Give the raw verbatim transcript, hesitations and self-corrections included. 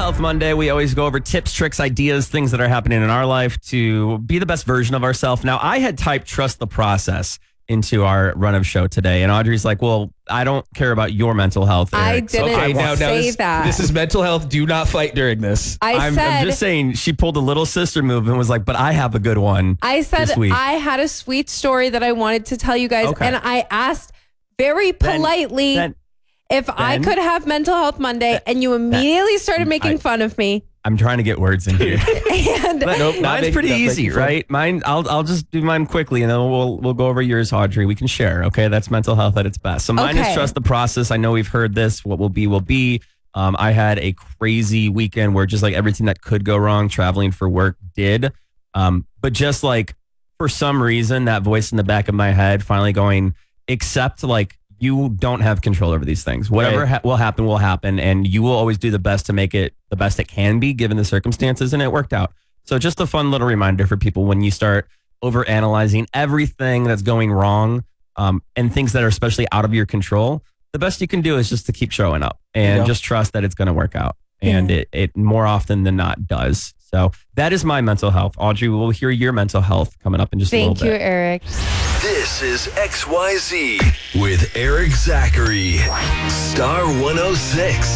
Health Monday. We always go over tips, tricks, ideas, things that are happening in our life to be the best version of ourselves. Now, I had typed trust the process into our run of show today. And Audrey's like, well, I don't care about your mental health, I Eric. didn't I now, want- now say this, that. This is mental health. Do not fight during this. I I'm, said, I'm just saying she pulled a little sister move and was like, but I have a good one. I said this week. I had a sweet story that I wanted to tell you guys. Okay. And I asked very Then- politely then- if I then- could have Mental Health Monday, and you immediately started making I- fun of me. I'm trying to get words in here. And But Nope, not mine's making- pretty not easy, making fun. right? Mine, I'll I'll just do mine quickly, and then we'll we'll go over yours, Audrey. We can share, okay? That's mental health at its best. So mine Okay. is trust the process. I know we've heard this. What will be will be. Um, I had a crazy weekend where just like everything that could go wrong, traveling for work did. Um, but just like for some reason, that voice in the back of my head finally going, except like you don't have control over these things. Whatever Right. ha- will happen will happen, and you will always do the best to make it the best it can be given the circumstances, and it worked out. So just a fun little reminder for people when you start over analyzing everything that's going wrong um, and things that are especially out of your control, the best you can do is just to keep showing up and Yeah. just trust that it's going to work out. And Yeah. it, it more often than not does. So that is my mental health. Audrey, we'll hear your mental health coming up in just a thank little you, bit. Eric. This is X Y Z with Eric Zachary. Star one oh six.